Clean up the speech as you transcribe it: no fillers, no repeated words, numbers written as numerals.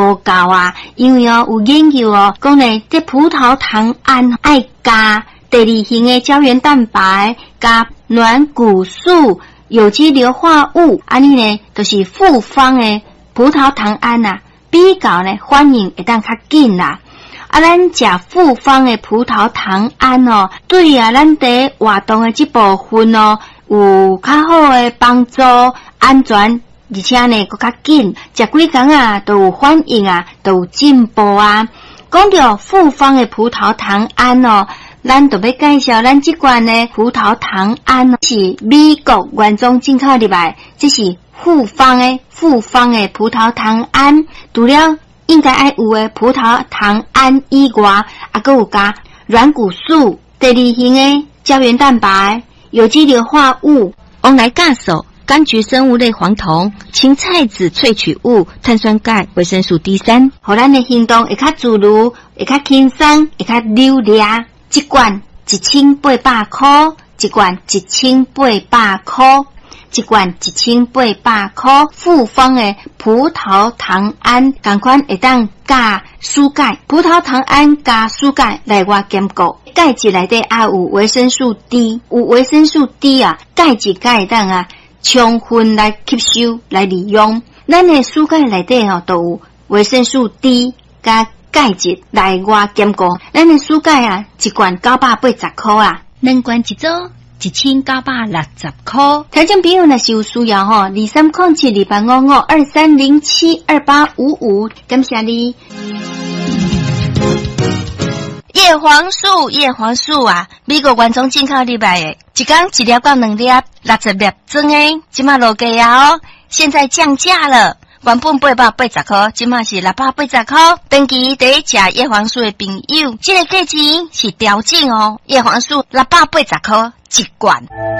无够啊，因为有研究讲咧，这葡萄糖胺爱加第二型的胶原蛋白加软骨素、有机硫化物，安尼呢，就是复方的葡萄糖胺啊，比较呢反应会当较紧啦。咱食复方的葡萄糖胺对咱在活动的这部分有较好的帮助，安全，而且呢佫较紧，食几工都有反应都有进步啊。讲到复方的葡萄糖胺咱就要介绍咱这款的葡萄糖胺是美国原装进口入来，这是复方的葡萄糖胺，除了应该爱有的葡萄糖胺以外，还有加软骨素、第二型的胶原蛋白、有机硫化物、翁来酵素、柑橘生物类黄酮、青菜籽萃取物、碳酸钙、维生素 D3， 互咱的行动会较自如，会较轻松，会较流利。一罐1800块，一罐1800块。一罐1800块，复方的葡萄糖胺，同款会当加蔬钙，葡萄糖胺加蔬钙来我兼顾。钙质内底有维生素 D， 有维生素 D 钙质会当充分来吸收来利用。咱的蔬钙内底都有维生素 D 加钙质来我兼顾。咱的蔬钙一罐980块两罐一组。1960块。听众朋友若是有需要2307285523072855，感谢你。叶黄素美国原装进口入来的，一天1粒到2粒，60粒装的，即马落价现在降价了。原本880块，即马是680块。长期在食叶黄素的朋友，这个价钱是调整叶黄素680块一罐。